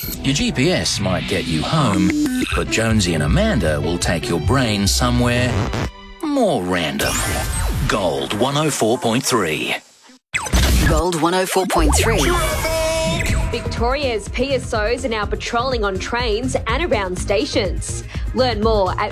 Your GPS might get you home, but Jonesy and Amanda will take your brain somewhere more random. Gold 104.3. Gold 104.3. Victoria's PSOs are now patrolling on trains and around stations. Learn more at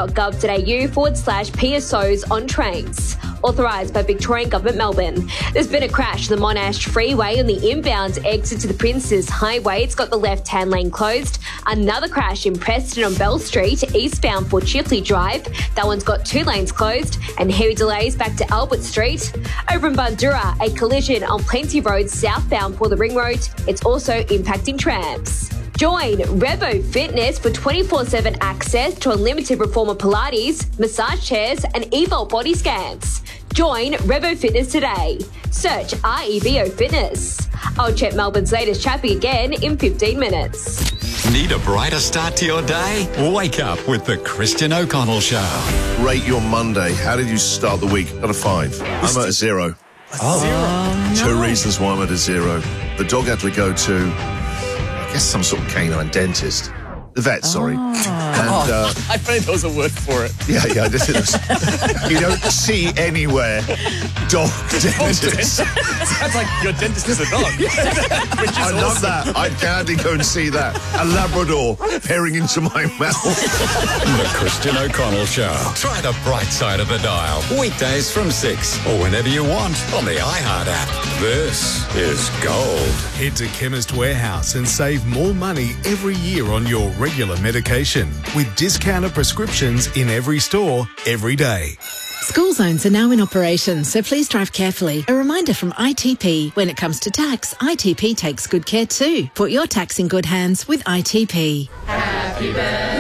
vic.gov.au/PSOs on trains. Authorised by Victorian Government Melbourne. There's been a crash on the Monash Freeway on the inbound exit to the Princes Highway. It's got the left-hand lane closed. Another crash in Preston on Bell Street, eastbound for Chipley Drive. That one's got 2 lanes closed and heavy delays back to Albert Street. Over in Bundoora, a collision on Plenty Road southbound for the Ring Road. It's also impacting trams. Join Revo Fitness for 24/7 access to unlimited reformer Pilates, massage chairs and Evolt body scans. Join Revo Fitness today. Search REVO Fitness. I'll check Melbourne's latest traffic again in 15 minutes. Need a brighter start to your day? Wake up with the Christian O'Connell Show. Rate your Monday. How did you start the week? Out of 5. I'm at a 0. Zero. 2 reasons why I'm at a 0. The dog had to go to, I guess, some sort of canine dentist. The vet, sorry. And, I think there was a word for it. yeah, this is. You don't see anywhere dog dentist. Sounds like your dentist is a dog. Which is I love that. I'd gladly go and see that. A Labrador peering into my mouth. The Christian O'Connell Show. Try the bright side of the dial. Weekdays from 6 or whenever you want on the iHeart app. This is Gold. Head to Chemist Warehouse and save more money every year on your regular medication with discounted prescriptions in every store, every day. School zones are now in operation, so please drive carefully. A reminder from ITP, when it comes to tax, ITP takes good care too. Put your tax in good hands with ITP. Happy birthday.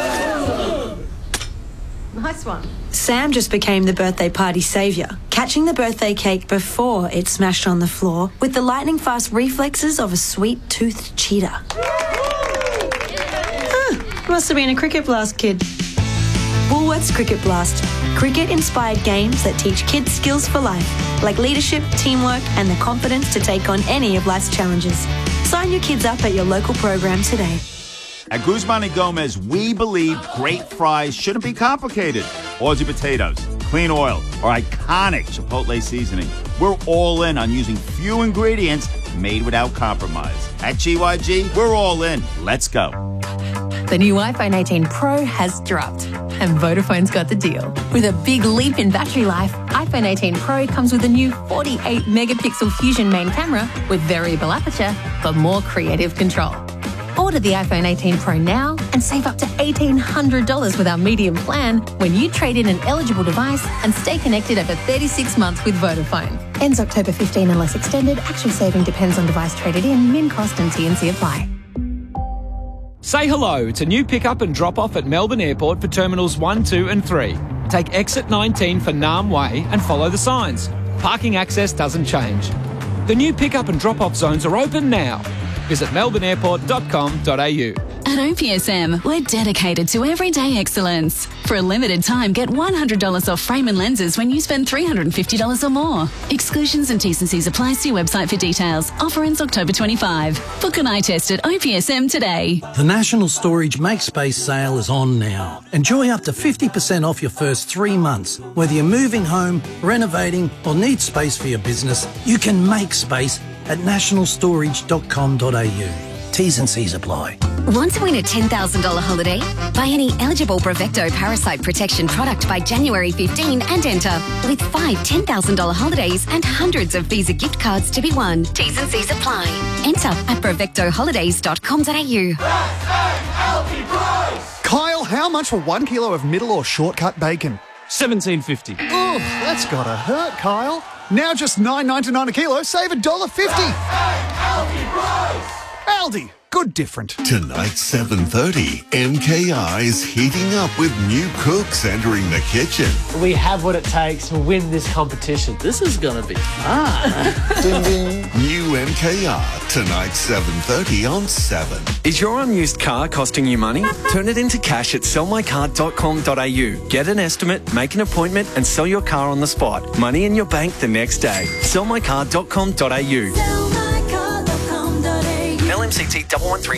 Nice one. Sam just became the birthday party saviour, catching the birthday cake before it smashed on the floor with the lightning-fast reflexes of a sweet-toothed cheetah. Must have been a Cricket Blast kid. Woolworths Cricket Blast. Cricket-inspired games that teach kids skills for life, like leadership, teamwork, and the confidence to take on any of life's challenges. Sign your kids up at your local program today. At Guzman y Gomez, we believe great fries shouldn't be complicated. Aussie potatoes, clean oil, or iconic Chipotle seasoning. We're all in on using few ingredients made without compromise. At GYG, we're all in. Let's go. The new iPhone 18 Pro has dropped, and Vodafone's got the deal. With a big leap in battery life, iPhone 18 Pro comes with a new 48-megapixel Fusion main camera with variable aperture for more creative control. Order the iPhone 18 Pro now and save up to $1,800 with our medium plan when you trade in an eligible device and stay connected over 36 months with Vodafone. Ends October 15 unless extended. Actual saving depends on device traded in. Min cost and T&C apply. Say hello to new pick-up and drop-off at Melbourne Airport for Terminals 1, 2 and 3. Take exit 19 for Nam Way and follow the signs. Parking access doesn't change. The new pick-up and drop-off zones are open now. Visit melbourneairport.com.au. At OPSM, we're dedicated to everyday excellence. For a limited time, get $100 off frame and lenses when you spend $350 or more. Exclusions and T&Cs apply. See website for details. Offer ends October 25. Book an eye test at OPSM today. The National Storage Make Space sale is on now. Enjoy up to 50% off your first 3 months. Whether you're moving home, renovating or need space for your business, you can make space at nationalstorage.com.au. T's and C's apply. Want to win a $10,000 holiday? Buy any eligible Brevecto parasite protection product by January 15 and enter. With 5 $10,000 holidays and hundreds of Visa gift cards to be won. T's and C's apply. Enter at brevectoholidays.com.au. Kyle, how much for 1 kilo of middle or shortcut bacon? $17.50. Oh, that's gotta hurt, Kyle. Now just $9.99 a kilo, save $1.50. Aldi, good different. Tonight, 7:30, MKR is heating up with new cooks entering the kitchen. We have what it takes to win this competition. This is going to be fun. Ding, ding. New MKR, tonight, 7:30 on 7. Is your unused car costing you money? Turn it into cash at sellmycar.com.au. Get an estimate, make an appointment and sell your car on the spot. Money in your bank the next day. Sellmycar.com.au. LMCT 113